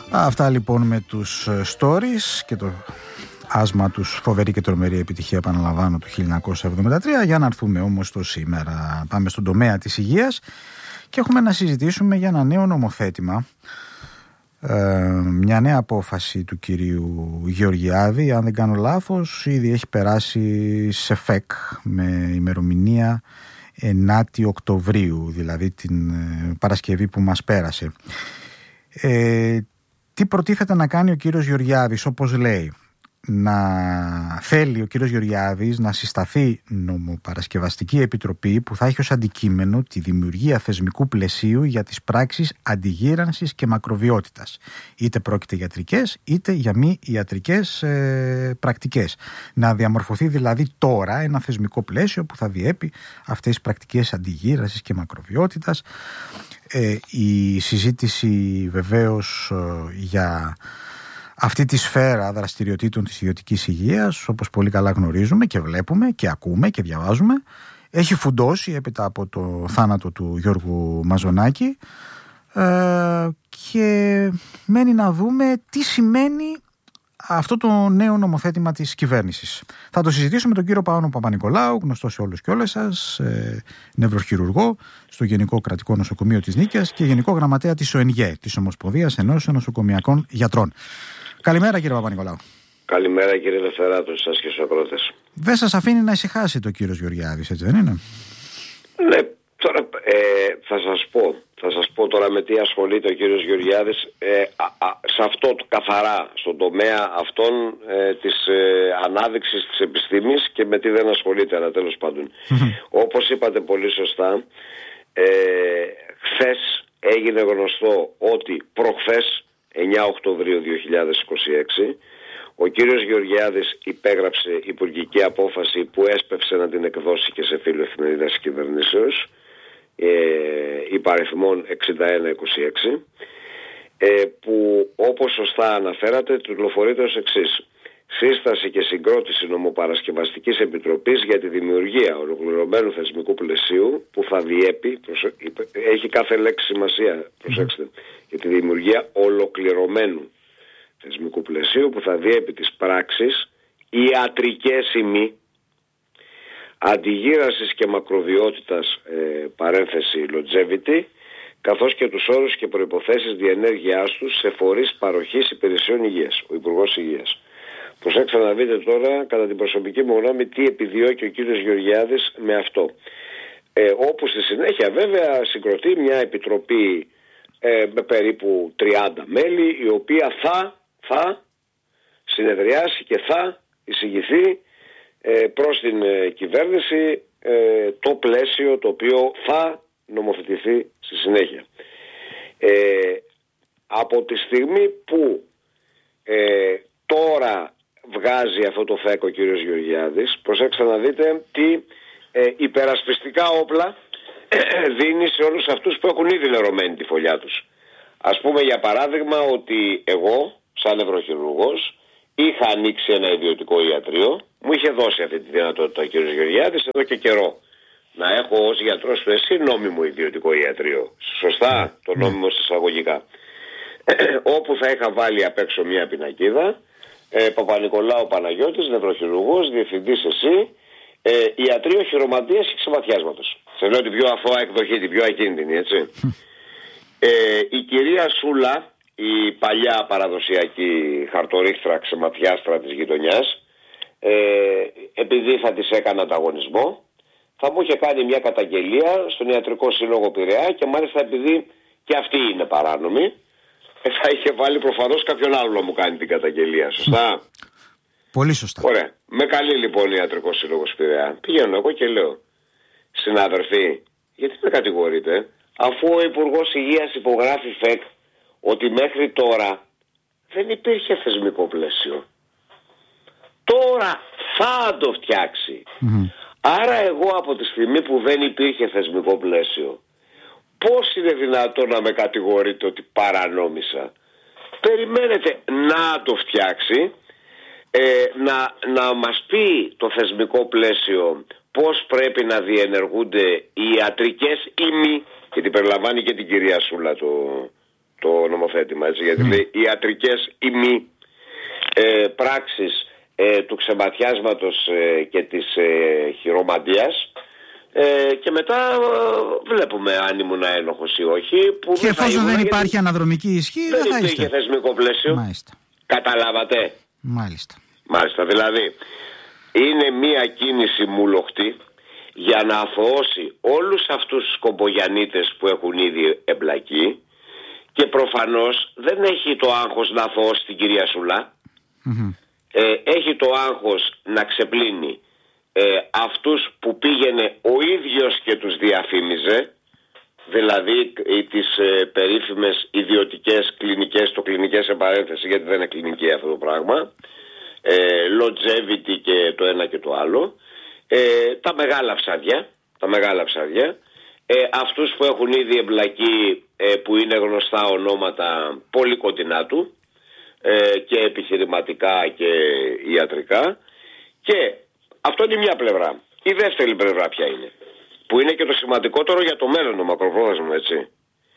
Αυτά λοιπόν με τους stories και το άσμα τους, φοβερή και τρομερή επιτυχία, επαναλαμβάνω, του 1973. Για να έρθουμε όμως στο σήμερα, πάμε στον τομέα της υγείας και έχουμε να συζητήσουμε για ένα νέο νομοθέτημα, μια νέα απόφαση του κυρίου Γεωργιάδη. Αν δεν κάνω λάθος, ήδη έχει περάσει σε ΦΕΚ με ημερομηνία 9η Οκτωβρίου, δηλαδή την Παρασκευή που μας πέρασε. Τι προτίθεται να κάνει ο κύριος Γεωργιάδης? Όπως λέει, θέλει ο κύριος Γεωργιάδης να συσταθεί νομοπαρασκευαστική επιτροπή που θα έχει ως αντικείμενο τη δημιουργία θεσμικού πλαισίου για τις πράξεις αντιγύρανσης και μακροβιότητας, είτε πρόκειται ιατρικές είτε για μη ιατρικές πρακτικές. Να διαμορφωθεί δηλαδή τώρα ένα θεσμικό πλαίσιο που θα διέπει αυτές τις πρακτικές αντιγύρανσης και μακροβιότητας. Η συζήτηση βεβαίως για αυτή τη σφαίρα δραστηριοτήτων της ιδιωτικής υγείας, όπως πολύ καλά γνωρίζουμε και βλέπουμε και ακούμε και διαβάζουμε, έχει φουντώσει έπειτα από το θάνατο του Γιώργου Μαζονάκη, και μένει να δούμε τι σημαίνει αυτό το νέο νομοθέτημα της κυβέρνησης. Θα το συζητήσουμε με τον κύριο Παόνο Παπα-Νικολάου, γνωστό σε όλους και όλες σας, νευροχειρουργό στο Γενικό Κρατικό Νοσοκομείο της Νίκαιας και Γενικό Γραμματέα της ΟΕΝΓΕ, της Ομοσπονδίας Ενώσεων Νοσοκομιακών Γιατρών. Καλημέρα κύριε Παπα-Νικολάου. Καλημέρα κύριε Λευθεράτο, σας και στους ακρότες. Δεν σας αφήνει να ησυχάσει το κύριος Γεωργιάδης, έτσι δεν είναι? Ναι, τώρα θα σας πω τώρα με τι ασχολείται ο κύριος Γεωργιάδης, σε αυτό καθαρά, στον τομέα αυτών της ανάδειξης της επιστήμης, και με τι δεν ασχολείται, αλλά τέλος πάντων. Όπως είπατε πολύ σωστά, χθες έγινε γνωστό ότι προχθές 9 Οκτωβρίου 2026 ο κύριος Γεωργιάδης υπέγραψε υπουργική απόφαση που έσπευσε να την εκδώσει και σε φύλλο εφημερίδας κυβερνήσεως, υπαριθμών 6126, που όπως σωστά αναφέρατε τυπλοφορείται ως εξής: σύσταση και συγκρότηση νομοπαρασκευαστικής επιτροπής για τη δημιουργία ολοκληρωμένου θεσμικού πλαισίου που θα διέπει, έχει κάθε λέξη σημασία, προσέξτε, για τη δημιουργία ολοκληρωμένου θεσμικού πλαισίου που θα διέπει τις πράξεις ιατρικές ή μη αντιγύρασης και μακροβιότητας, παρένθεση longevity, καθώς και τους όρους και προϋποθέσεις διενέργειάς τους σε φορείς παροχής υπηρεσιών υγείας, ο Υπουργός Υγείας. Προσέξτε να δείτε τώρα, κατά την προσωπική μου γνώμη, τι επιδιώκει ο κύριος Γεωργιάδης με αυτό. Όπου στη συνέχεια βέβαια συγκροτεί μια επιτροπή με περίπου 30 μέλη, η οποία θα συνεδριάσει και θα εισηγηθεί προς την κυβέρνηση το πλαίσιο το οποίο θα νομοθετηθεί στη συνέχεια. Από τη στιγμή που τώρα βγάζει αυτό το ΦΕΚ ο κύριος Γεωργιάδης, προσέξτε να δείτε τι υπερασπιστικά όπλα δίνει σε όλους αυτούς που έχουν ήδη λερωμένη τη φωλιά τους. Ας πούμε για παράδειγμα ότι εγώ σαν νευροχειρουργός είχα ανοίξει ένα ιδιωτικό ιατρείο, μου είχε δώσει αυτή τη δυνατότητα ο κύριος Γεωργιάδης εδώ και καιρό, να έχω ως γιατρός του ΕΣΥ νόμιμο ιδιωτικό ιατρείο. Σωστά, το νόμιμο εισαγωγικά. Όπου θα είχα βάλει απ' έξω μια πινακίδα, Παπα-Νικολάου Παναγιώτης, νευροχειρουργός, διευθυντής ΕΣΥ, ιατρείο χειρομαντίας και ξεβατιάσματος. Σε λέω την πιο αθώα εκδοχή, την πιο ακίνδυνη, έτσι. Η κυρία Σούλα, η παλιά παραδοσιακή χαρτορίχτρα ξεματιάστρα της γειτονιάς, επειδή θα της έκανα ανταγωνισμό, θα μου είχε κάνει μια καταγγελία στον Ιατρικό Σύλλογο Πειραιά, και μάλιστα επειδή και αυτή είναι παράνομη, θα είχε βάλει προφανώς κάποιον άλλο να μου κάνει την καταγγελία. Σωστά? Πολύ σωστά. Ωραία. Με καλεί λοιπόν ο Ιατρικός Σύλλογος Πειραιά. Πηγαίνω εγώ και λέω: συνάδελφοι, γιατί με κατηγορείτε, αφού ο Υπουργός Υγείας υπογράφει ΦΕΚ ότι μέχρι τώρα δεν υπήρχε θεσμικό πλαίσιο. Τώρα θα το φτιάξει. Άρα εγώ από τη στιγμή που δεν υπήρχε θεσμικό πλαίσιο, πώς είναι δυνατόν να με κατηγορείτε ότι παρανόμησα? Περιμένετε να το φτιάξει, να μας πει το θεσμικό πλαίσιο πώς πρέπει να διενεργούνται οι ιατρικές ή μη, γιατί περιλαμβάνει και την κυρία Σούλα το νομοθέτημα. νομοθέτημα, έτσι, γιατί λέει ιατρικές ή μη πράξεις του ξεματιάσματος και της χειρομαντίας, και μετά βλέπουμε αν ήμουν ένοχος ή όχι. Που και εφόσον δεν υπάρχει αναδρομική ισχύ, δεν θα υπήρχε θεσμικό πλαίσιο. Μάλιστα. Καταλάβατε. Μάλιστα. Δηλαδή είναι μία κίνηση μουλοχτή για να αθωώσει όλους αυτούς τους κομπογιανίτες που έχουν ήδη εμπλακεί, και προφανώς δεν έχει το άγχος να αθωώσει την κυρία Σουλά. Έχει το άγχος να ξεπλύνει αυτούς που πήγαινε ο ίδιος και τους διαφήμιζε, δηλαδή τις περίφημες ιδιωτικές κλινικές, το κλινικές σε παρένθεση γιατί δεν είναι κλινική αυτό το πράγμα, longevity και το ένα και το άλλο, τα μεγάλα ψάρια, αυτούς που έχουν ήδη εμπλακεί, που είναι γνωστά ονόματα πολύ κοντινά του, και επιχειρηματικά και ιατρικά. Και αυτό είναι μια πλευρά. Η δεύτερη πλευρά ποια είναι, που είναι και το σημαντικότερο για το μέλλον, το μακροπρόθεσμο, έτσι?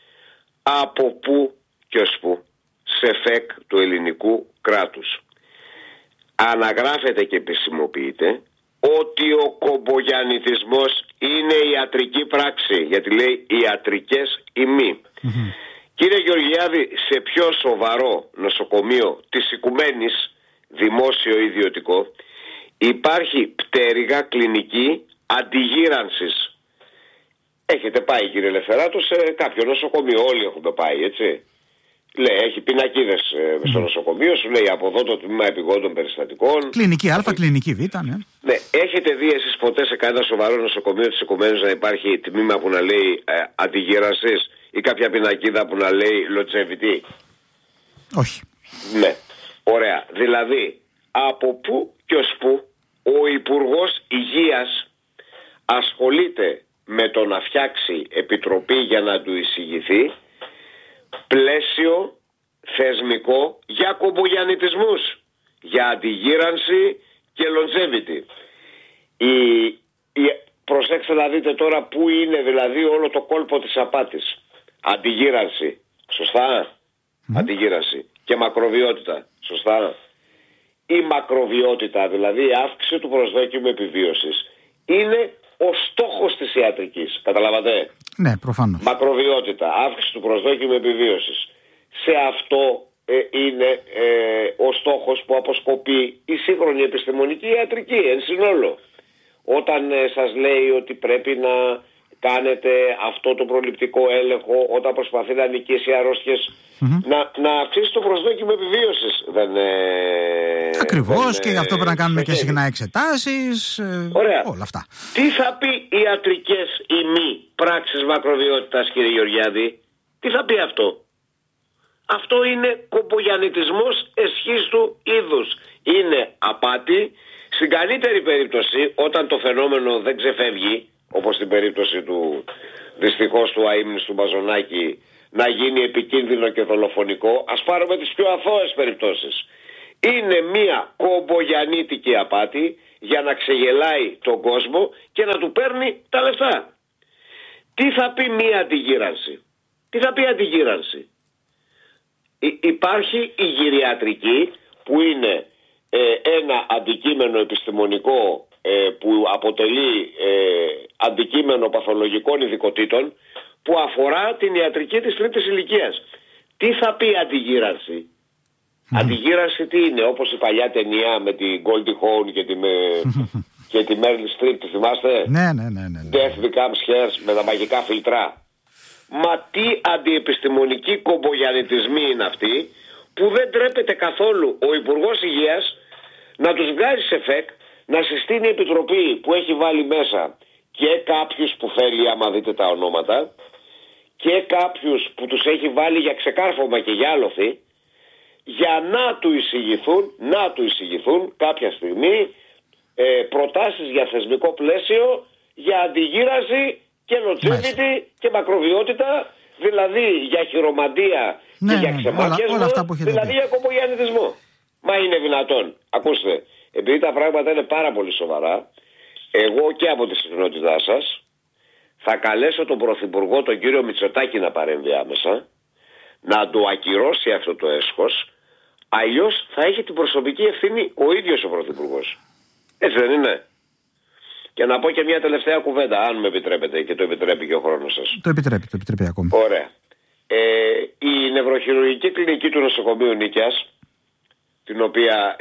Από πού και ως πού σε ΦΕΚ του ελληνικού κράτους αναγράφεται και επισημοποιείται ότι ο κομπογιαννιτισμός είναι ιατρική πράξη, γιατί λέει ιατρικές ή μη. Κύριε Γεωργιάδη, σε πιο σοβαρό νοσοκομείο της οικουμένης, δημόσιο ιδιωτικό, υπάρχει πτέρυγα κλινική αντιγύρανσης. Έχετε πάει, κύριε Ελευθεράτο, σε κάποιο νοσοκομείο? Όλοι έχουμε πάει, έτσι? Λέει, έχει πινακίδες στο νοσοκομείο, σου λέει από εδώ το τμήμα επιγόντων περιστατικών. Κλινική Α, κλινική Β, ναι. Ναι, έχετε δει εσείς ποτέ σε κανένα σοβαρό νοσοκομείο της οικουμένης να υπάρχει τμήμα που να λέει αντιγύρανσης ή κάποια πινακίδα που να λέει longevity? Όχι. Ναι, ωραία. Δηλαδή, από πού και ως πού ο Υπουργός Υγείας ασχολείται με το να φτιάξει επιτροπή για να του εισηγηθεί πλαίσιο θεσμικό για κομπογιαννιτισμούς, για αντιγύρανση και longevity. Προσέξτε να δείτε τώρα πού είναι δηλαδή όλο το κόλπο της απάτης. Αντιγύρανση, σωστά? Αντιγύρανση και μακροβιότητα, σωστά? Η μακροβιότητα, δηλαδή η αύξηση του προσδόκιμου επιβίωσης, είναι ο στόχος της ιατρικής. Καταλάβατε? Ναι, προφανώς. Μακροβιότητα, αύξηση του προσδόκιμου επιβίωσης. Σε αυτό είναι ο στόχος που αποσκοπεί η σύγχρονη επιστημονική ιατρική εν συνόλο. Όταν σας λέει ότι πρέπει να κάνετε αυτό το προληπτικό έλεγχο, όταν προσπαθεί να νικήσει αρρώστιες, να αυξήσει το προσδόκιμο επιβίωσης. Ακριβώς, και γι' αυτό πρέπει να κάνουμε και συχνά εξετάσεις. Ωραία. Όλα αυτά. Τι θα πει ιατρικές ή μη πράξεις μακροβιότητας, κύριε Γεωργιάδη? Τι θα πει αυτό? Αυτό είναι κομπογιαννιτισμός εσχής του είδους. Είναι απάτη. Στην καλύτερη περίπτωση, όταν το φαινόμενο δεν ξεφεύγει, όπως στην περίπτωση του δυστυχώς του αείμνηστου Μπαζονάκη, να γίνει επικίνδυνο και δολοφονικό, ας πάρουμε τις πιο αθώες περιπτώσεις. Είναι μια κομπογιαννίτικη απάτη για να ξεγελάει τον κόσμο και να του παίρνει τα λεφτά. Τι θα πει μια αντιγύρανση? Τι θα πει αντιγύρανση? Υπάρχει η γυριατρική, που είναι ένα αντικείμενο επιστημονικό που αποτελεί αντικείμενο παθολογικών ειδικοτήτων, που αφορά την ιατρική της τρίτης ηλικίας. Τι θα πει αντιγύρανση? Αντιγύρανση τι είναι? Όπως η παλιά ταινία με την Goldie Hawn και τη Meryl Streep, τη θυμάστε? Ναι. Death Becomes Hers, με τα μαγικά φιλτρά. Μα τι αντιεπιστημονικοί κομπογιαννιτισμοί είναι αυτοί, που δεν τρέπεται καθόλου ο Υπουργός Υγείας να τους βγάζει σε ΦΕΚ, να συστήνει επιτροπή που έχει βάλει μέσα και κάποιους που θέλει, άμα δείτε τα ονόματα, και κάποιους που τους έχει βάλει για ξεκάρφωμα και για άλοθη, για να του εισηγηθούν κάποια στιγμή προτάσεις για θεσμικό πλαίσιο, για αντιγύρανση και longevity και μακροβιότητα, δηλαδή για χειρομαντία και για ξεμάκιασμα, δηλαδή για κομπογιαννιτισμό. Μα είναι δυνατόν? Ακούστε, επειδή τα πράγματα είναι πάρα πολύ σοβαρά, εγώ και από τη συχνότητά σας θα καλέσω τον Πρωθυπουργό, τον κύριο Μητσοτάκη, να παρέμβει άμεσα, να το ακυρώσει αυτό το έσχος, αλλιώς θα έχει την προσωπική ευθύνη ο ίδιος ο Πρωθυπουργός. Έτσι δεν είναι? Και να πω και μια τελευταία κουβέντα, αν με επιτρέπετε, και το επιτρέπει και ο χρόνος σας. Το επιτρέπει ακόμη. Ωραία. Η νευροχειρουργική κλινική του νοσοκομείου Νίκαιας, στην οποία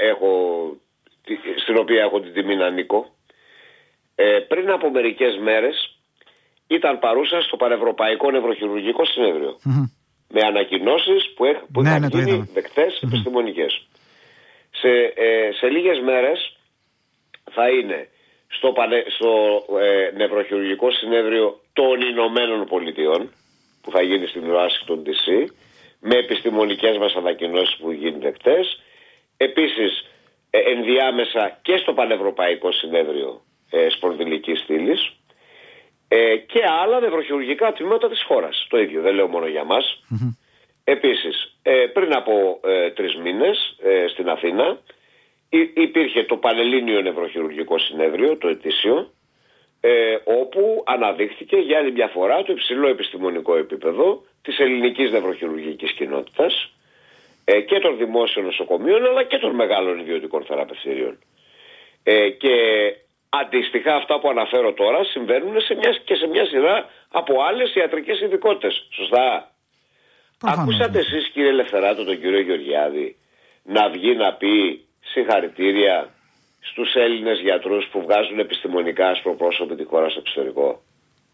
έχω την τιμή να ανήκω, πριν από μερικές μέρες ήταν παρούσα στο Πανευρωπαϊκό Νευροχειρουργικό Συνέδριο. Με ανακοινώσεις που είχαν γίνει δεκτές επιστημονικές. Σε λίγες μέρες θα είναι στο Νευροχειρουργικό Συνέδριο των Ηνωμένων Πολιτειών, που θα γίνει στην Ουάσιγκτον DC, με επιστημονικές μας ανακοινώσεις που γίνουν δεκτές. Επίσης ενδιάμεσα και στο Πανευρωπαϊκό Συνέδριο Σπονδυλικής Στήλης και άλλα νευροχειρουργικά τμήματα της χώρας. Το ίδιο, δεν λέω μόνο για μας. Επίσης, πριν από 3 μήνες στην Αθήνα υπήρχε το Πανελλήνιο Νευροχειρουργικό Συνέδριο, το ετήσιο, όπου αναδείχθηκε για άλλη μια φορά το υψηλό επιστημονικό επίπεδο της ελληνικής νευροχειρουργικής κοινότητας και των δημόσιων νοσοκομείων, αλλά και των μεγάλων ιδιωτικών θεραπευτηρίων. Και αντίστοιχα αυτά που αναφέρω τώρα συμβαίνουν σε μια σειρά από άλλες ιατρικές ειδικότητες. Σωστά? Ακούσατε εσείς, κύριε Ελευθεράτο, τον κύριο Γεωργιάδη να βγει να πει συγχαρητήρια στους Έλληνες γιατρούς που βγάζουν επιστημονικά ασπροπρόσωποι τη χώρα στο εξωτερικό?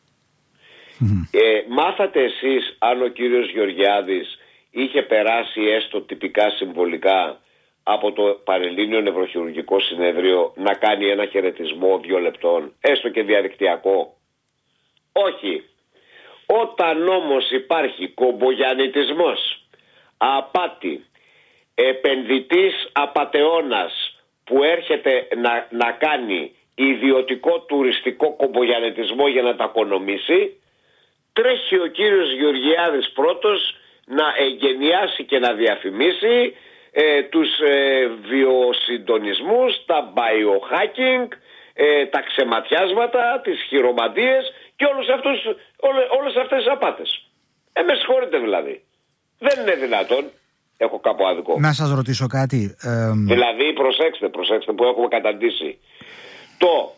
Μάθατε εσείς αν ο κύριος Γεωργιάδης είχε περάσει έστω τυπικά συμβολικά από το Πανελλήνιο Νευροχειρουργικό Συνέδριο να κάνει ένα χαιρετισμό 2 λεπτών, έστω και διαδικτυακό? Όχι. Όταν όμως υπάρχει κομπογιαννιτισμός, απάτη, επενδυτής απατεώνας που έρχεται να κάνει ιδιωτικό τουριστικό κομπογιαννιτισμό για να τα οικονομήσει, τρέχει ο κύριος Γεωργιάδης πρώτος να εγκαινιάσει και να διαφημίσει τους βιοσυντονισμούς, τα biohacking, τα ξεματιάσματα, τις χειρομαντίες και όλες αυτές τις απάτες. Με συγχωρείτε δηλαδή. Δεν είναι δυνατόν. Έχω κάπου άδικο? Να σας ρωτήσω κάτι. Δηλαδή προσέξτε που έχουμε καταντήσει. Το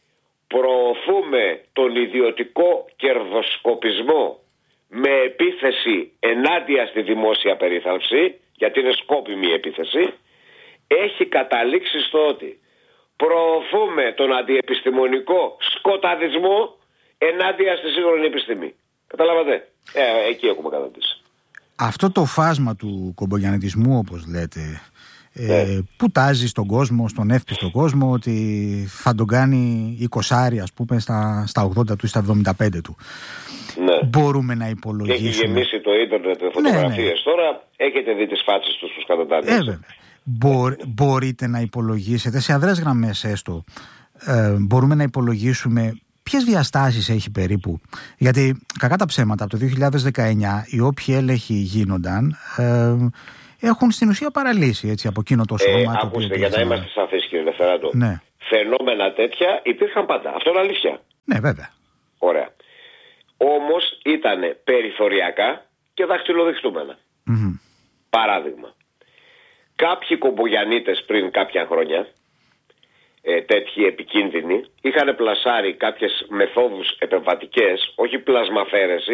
προωθούμε τον ιδιωτικό κερδοσκοπισμό με επίθεση ενάντια στη δημόσια περίθαλψη, γιατί είναι σκόπιμη η επίθεση, έχει καταλήξει στο ότι προωθούμε τον αντιεπιστημονικό σκοταδισμό ενάντια στη σύγχρονη επιστήμη. Καταλάβατε? Εκεί έχουμε καταντήσει. Αυτό το φάσμα του κομπογιαννιτισμού, όπως λέτε, που τάζει στον κόσμο, στον εύπιστο κόσμο, ότι θα τον κάνει 20, ας πούμε, στα 80 του ή στα 75 του. Ναι. Μπορούμε να υπολογίσουμε. Και έχει γεμίσει το ίντερνετ με φωτογραφίες. Τώρα έχετε δει τις φάτσες τους κατατάνες. Μπορείτε να υπολογίσετε σε αδρές γραμμές έστω, μπορούμε να υπολογίσουμε ποιες διαστάσεις έχει περίπου? Γιατί κακά τα ψέματα, από το 2019 οι όποιοι έλεγχοι γίνονταν έχουν στην ουσία παραλύσει, έτσι, από εκείνο το σώμα. Ακούστε, για να είμαστε σαφείς, κύριε Ελευθεράτο, ναι, φαινόμενα τέτοια υπήρχαν πάντα. Αυτό είναι αλήθεια. Ναι, βέβαια. Ωραία. Όμως ήταν περιθωριακά και δαχτυλοδειχτούμενα. Παράδειγμα, κάποιοι κομπογιαννίτες πριν κάποια χρόνια, τέτοιοι επικίνδυνοι, είχαν πλασάρει κάποιες μεθόδους επεμβατικές, όχι πλασμαφέρεση,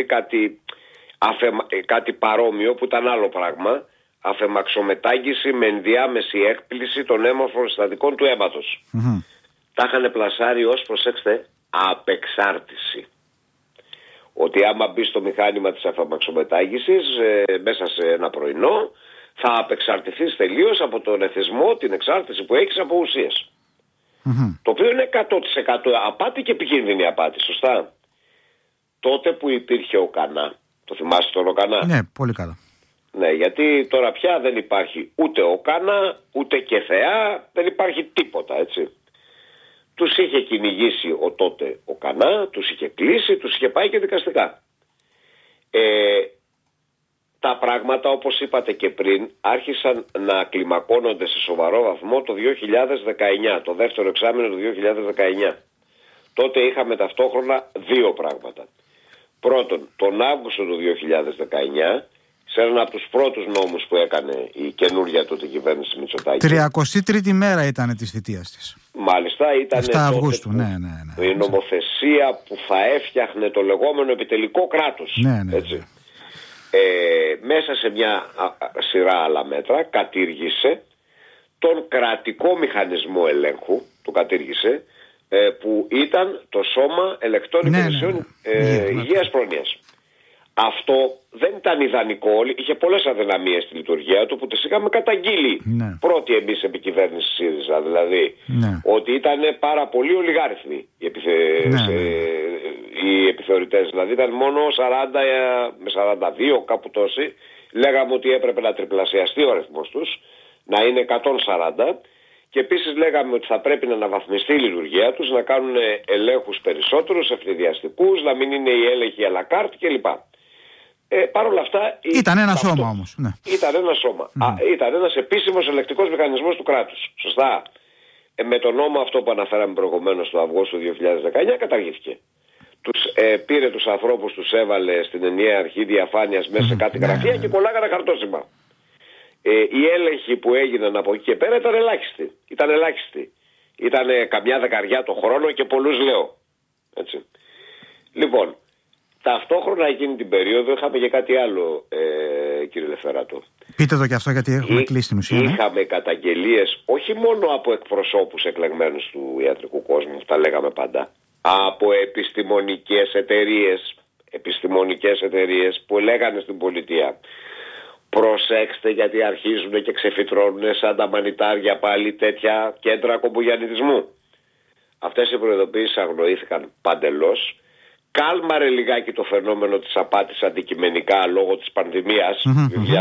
κάτι παρόμοιο που ήταν άλλο πράγμα, αφαιμαξομετάγγιση με ενδιάμεση έκπληση των έμορφων συστατικών του αίματος. Τα είχαν πλασάρει ως, προσέξτε, απεξάρτηση. Ότι άμα μπει στο μηχάνημα της αφαιμαξομετάγγισης μέσα σε ένα πρωινό, θα απεξαρτηθείς τελείως από τον εθισμό, την εξάρτηση που έχεις από ουσίες. Το οποίο είναι 100% απάτη και επικίνδυνη απάτη, σωστά? Τότε που υπήρχε ο Κανά, το θυμάστε τον Κανά? Ναι, πολύ καλά. Ναι, γιατί τώρα πια δεν υπάρχει ούτε ο Κανά, ούτε και θεά, δεν υπάρχει τίποτα, έτσι. Τους είχε κυνηγήσει τότε ο Κανά, τους είχε κλείσει, τους είχε πάει και δικαστικά. Τα πράγματα, όπως είπατε και πριν, άρχισαν να κλιμακώνονται σε σοβαρό βαθμό το 2019, το δεύτερο εξάμηνο του 2019. Τότε είχαμε ταυτόχρονα 2 πράγματα. Πρώτον, τον Αύγουστο του 2019 σε έναν από τους πρώτους νόμους που έκανε η καινούργια τότε κυβέρνηση Μητσοτάκη. 33η μέρα ήταν της θητείας της. Μάλιστα, ήταν 7 Αυγούστου, ναι. Η νομοθεσία που θα έφτιαχνε το λεγόμενο επιτελικό κράτος. Ναι. Έτσι. Μέσα σε μια σειρά άλλα μέτρα κατήργησε τον κρατικό μηχανισμό ελέγχου, το κατήργησε, που ήταν το Σώμα Ελεκτών Υπηρεσιών Υγείας Πρόνοιας. Αυτό δεν ήταν ιδανικό, είχε πολλές αδυναμίες στη λειτουργία του που τις είχαμε καταγγείλει πρώτοι εμείς επί κυβέρνηση ΣΥΡΙΖΑ, δηλαδή ότι ήταν πάρα πολύ ολιγάριθμοι οι επιθεωρητές, δηλαδή ήταν μόνο 40 με 42 κάπου τόσοι, λέγαμε ότι έπρεπε να τριπλασιαστεί ο αριθμός τους, να είναι 140. Και επίσης λέγαμε ότι θα πρέπει να αναβαθμιστεί η λειτουργία τους, να κάνουν ελέγχους περισσότερους, ευνηδιαστικούς, να μην είναι οι έλεγχοι à la carte κλπ. Παρ' όλα αυτά... Ήταν ένα σώμα όμως. Ναι. Ήταν ένα σώμα. Ήταν ένας επίσημος ελεκτικός μηχανισμός του κράτους. Σωστά. Με τον νόμο αυτό που αναφέραμε προηγουμένως το Αυγούστου 2019 καταργήθηκε. Πήρε τους ανθρώπους, τους έβαλε στην ενιαία αρχή διαφάνειας μέσα σε κάτι γραφεία και κολλάγανε χαρτόσημα. Οι έλεγχοι που έγιναν από εκεί και πέρα ήταν ελάχιστοι. Ήταν καμιά δεκαριά το χρόνο και πολλούς λέω. Έτσι. Λοιπόν, ταυτόχρονα εκείνη την περίοδο είχαμε και κάτι άλλο, κύριε Λεφεράτο. Πείτε το και αυτό γιατί έχουμε κλείσει την ουσία. Είχαμε καταγγελίες όχι μόνο από εκπροσώπους εκλεγμένους του ιατρικού κόσμου, τα λέγαμε πάντα, από επιστημονικές εταιρείες που λέγανε στην πολιτεία. Προσέξτε γιατί αρχίζουν και ξεφυτρώνουν σαν τα μανιτάρια πάλι τέτοια κέντρα κομπογιαννιτισμού. Αυτές οι προειδοποιήσεις αγνοήθηκαν παντελώς. Κάλμαρε λιγάκι το φαινόμενο της απάτης αντικειμενικά λόγω της πανδημίας 2020-2021.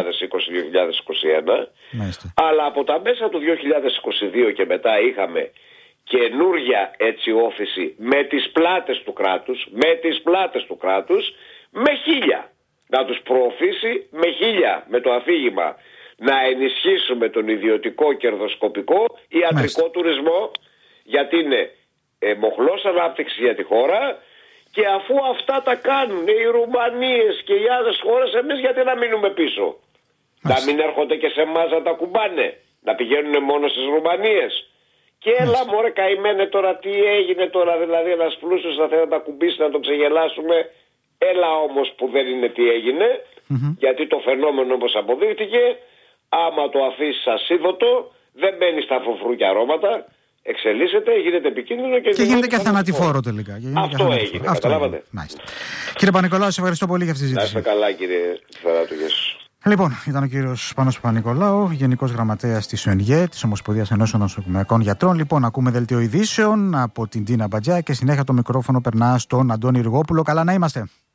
Αλλά από τα μέσα του 2022 και μετά είχαμε καινούρια έτσι όθηση με τις πλάτες του κράτους με 1.000. Να τους προωθήσει με 1.000 με το αφήγημα να ενισχύσουμε τον ιδιωτικό κερδοσκοπικό ιατρικό τουρισμό, γιατί είναι μοχλός ανάπτυξης για τη χώρα, και αφού αυτά τα κάνουν οι Ρουμανίες και οι άλλες χώρες, εμείς γιατί να μείνουμε πίσω? Να μην έρχονται και σε εμάς να τα κουμπάνε, να πηγαίνουν μόνο στις Ρουμανίες? Και έλα μωρέ καημένε τώρα, τι έγινε τώρα, δηλαδή ένας πλούσιος θα θέλει να τα κουμπίσει, να το ξεγελάσουμε. Έλα όμως που δεν είναι τι έγινε, γιατί το φαινόμενο όπως αποδείχτηκε, άμα το αφήσεις ασίδωτο, δεν μπαίνει στα φρουφρούκια αρώματα, εξελίσσεται, γίνεται επικίνδυνο και γίνεται και θανατηφόρο τελικά. Αυτό έγινε, καταλάβατε. Κύριε Παπα-Νικολάου, σε ευχαριστώ πολύ για αυτή τη συζήτηση. Να είστε καλά, κύριε Φεράτου. Λοιπόν, ήταν ο κύριος Πάνος Παπα-Νικολάου, Γενικός Γραμματέας της ΟΕΝΓΕ, της Ομοσπονδίας Ενώσεων Νοσοκομειακών Γιατρών. Λοιπόν, ακούμε δελτίο ειδήσεων από την Τίνα Μπατζιά και συνέχεια το μικρόφωνο περνά στον Αντώνη Ριγόπουλο. Καλά να είμαστε.